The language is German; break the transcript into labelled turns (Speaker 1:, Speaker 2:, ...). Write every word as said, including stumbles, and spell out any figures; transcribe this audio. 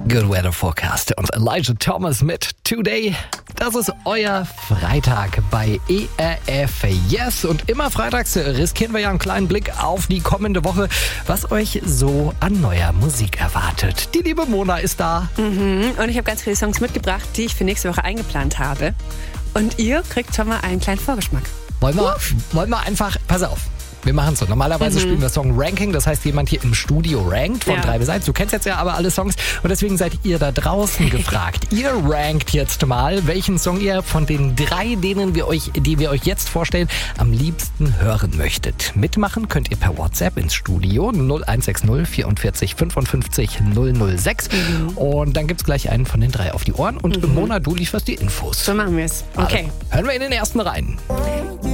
Speaker 1: Good Weather Forecast und Elijah Thomas mit Today. Das ist euer Freitag bei E R F Yes. Und immer freitags riskieren wir ja einen kleinen Blick auf die kommende Woche, was euch so an neuer Musik erwartet. Die liebe Mona ist da.
Speaker 2: Mhm. Und ich habe ganz viele Songs mitgebracht, die ich für nächste Woche eingeplant habe. Und ihr kriegt schon mal einen kleinen Vorgeschmack.
Speaker 1: Wollen wir, wollen wir einfach, pass auf. Wir machen es so. Normalerweise mhm. spielen wir Song Ranking, das heißt, jemand hier im Studio rankt von
Speaker 2: ja.
Speaker 1: drei bis eins. Du kennst jetzt ja aber alle Songs und deswegen seid ihr da draußen gefragt. Ihr rankt jetzt mal, welchen Song ihr von den drei, denen wir euch, die wir euch jetzt vorstellen, am liebsten hören möchtet. Mitmachen könnt ihr per WhatsApp ins Studio null eins sechs null vierundvierzig fünfundfünfzig null null sechs mhm. und dann gibt's gleich einen von den drei auf die Ohren und mhm. Mona, du lieferst die Infos.
Speaker 2: So machen wir es. Okay.
Speaker 1: Also, hören wir in den ersten rein.